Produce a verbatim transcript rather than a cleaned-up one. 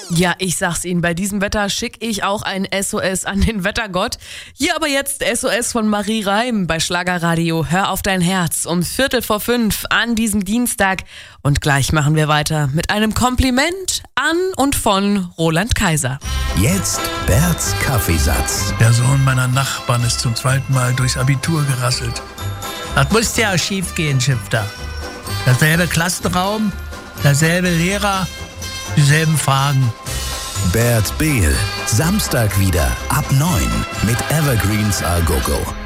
Ja, ich sag's Ihnen, bei diesem Wetter schicke ich auch ein S O S an den Wettergott. Hier aber jetzt S O S von Marie Reim bei Schlagerradio. Hör auf dein Herz um Viertel vor fünf an diesem Dienstag. Und gleich machen wir weiter mit einem Kompliment an und von Roland Kaiser. Jetzt Berts Kaffeesatz. Der Sohn meiner Nachbarn ist zum zweiten Mal durchs Abitur gerasselt. Das musste ja schief gehen, Schifter. Derselbe Klassenraum, derselbe Lehrer, dieselben Fragen. Bert Behl, Samstag wieder ab neun mit Evergreens A Go Go.